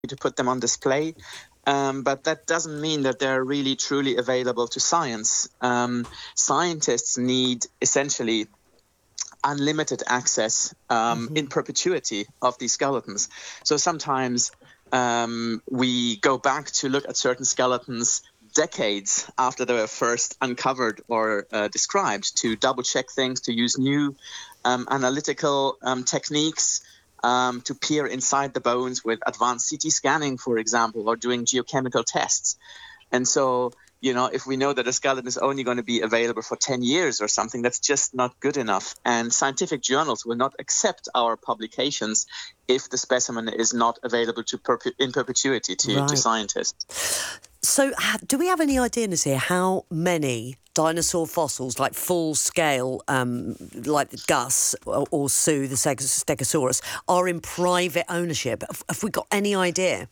to put them on display. But that doesn't mean that they're really truly available to science. Scientists need essentially unlimited access in perpetuity of these skeletons. So sometimes we go back to look at certain skeletons decades after they were first uncovered or described, to double check things, to use new analytical techniques, to peer inside the bones with advanced CT scanning, for example, or doing geochemical tests. And so, if we know that a skeleton is only going to be available for 10 years or something, that's just not good enough. And scientific journals will not accept our publications if the specimen is not available in perpetuity to scientists. So do we have any idea, Nasir, how many dinosaur fossils, like full scale, like Gus or Sue, the Stegosaurus, are in private ownership? Have we got any idea?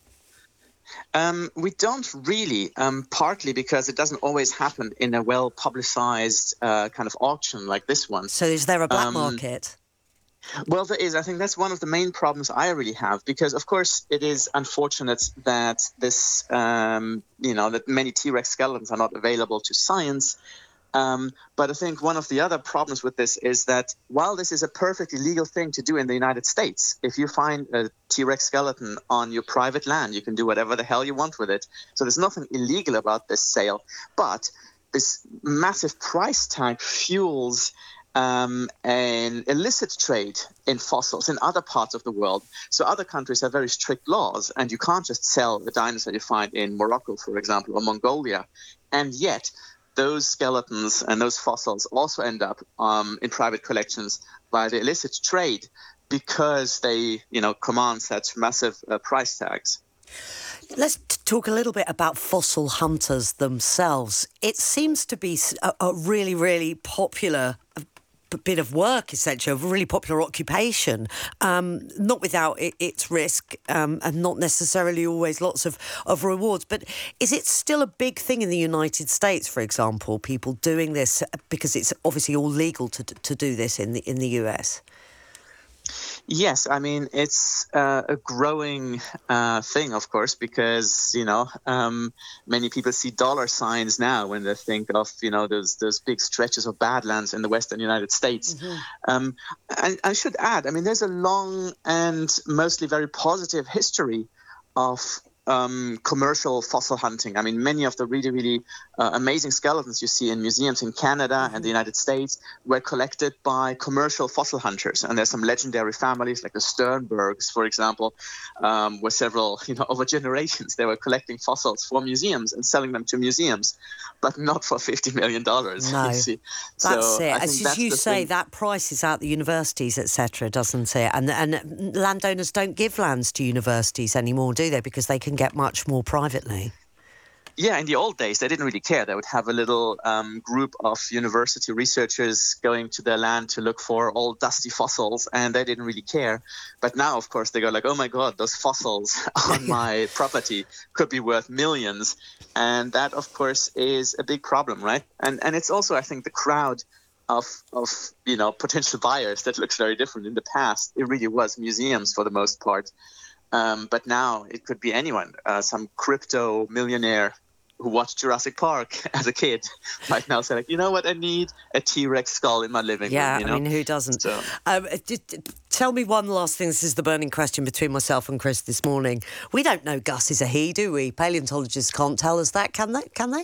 We don't really, partly because it doesn't always happen in a well-publicized kind of auction like this one. So is there a black market? Well, there is. I think that's one of the main problems I really have, because, of course, it is unfortunate that this, that many T-Rex skeletons are not available to science. But I think one of the other problems with this is that while this is a perfectly legal thing to do in the United States, if you find a T-Rex skeleton on your private land, you can do whatever the hell you want with it. So there's nothing illegal about this sale. But this massive price tag fuels an illicit trade in fossils in other parts of the world. So other countries have very strict laws, and you can't just sell the dinosaur you find in Morocco, for example, or Mongolia. And yet those skeletons and those fossils also end up in private collections by the illicit trade, because they, command such massive price tags. Let's talk a little bit about fossil hunters themselves. It seems to be a really, really popular bit of work, essentially, a really popular occupation, not without its risk and not necessarily always lots of rewards. But is it still a big thing in the United States, for example, people doing this, because it's obviously all legal to do this in the US? Yes, I mean, it's a growing thing, of course, because, many people see dollar signs now when they think of, those big stretches of badlands in the western United States. Mm-hmm. And I should add, I mean, there's a long and mostly very positive history of commercial fossil hunting. I mean, many of the really, really amazing skeletons you see in museums in Canada and the United States were collected by commercial fossil hunters. And there's some legendary families like the Sternbergs, for example, where several, over generations, they were collecting fossils for museums and selling them to museums, but not for $50 million. No, you see. That's it. As you say, that prices out the universities, etc., doesn't it? And landowners don't give lands to universities anymore, do they? Because they can get much more privately. Yeah, in the old days, they didn't really care. They would have a little group of university researchers going to their land to look for old dusty fossils, and they didn't really care. But now, of course, they go like, oh my God, those fossils on my property could be worth millions. And that, of course, is a big problem, right? And it's also, I think, the crowd of potential buyers that looks very different. In the past, it really was museums for the most part. But now it could be anyone, some crypto millionaire who watched Jurassic Park as a kid might now say, like, you know what, I need a T-Rex skull in my living room. Yeah, I mean, who doesn't? So. Tell me one last thing. This is the burning question between myself and Chris this morning. We don't know Gus is a he, do we? Paleontologists can't tell us that, can they?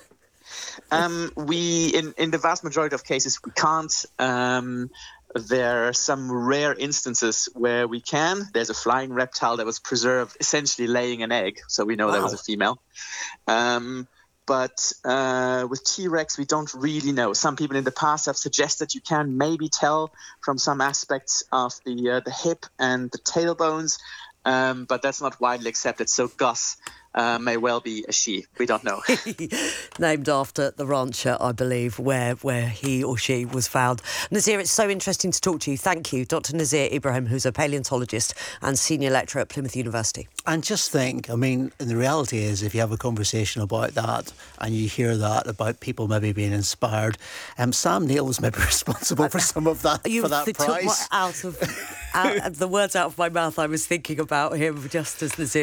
We, in the vast majority of cases, we can't. There are some rare instances where we can. There's a flying reptile that was preserved essentially laying an egg, so we know that was a female. But with T-Rex, we don't really know. Some people in the past have suggested you can maybe tell from some aspects of the hip and the tailbones, but that's not widely accepted. So Gus may well be a she. We don't know. Named after the rancher, I believe, where he or she was found. Nazir, it's so interesting to talk to you. Thank you. Dr. Nazir Ibrahim, who's a paleontologist and senior lecturer at Plymouth University. And just think, I mean, the reality is if you have a conversation about that and you hear that about people maybe being inspired, Sam Neill was maybe responsible for some of that, for that prize. Took the words out of my mouth. I was thinking about him just as Nazir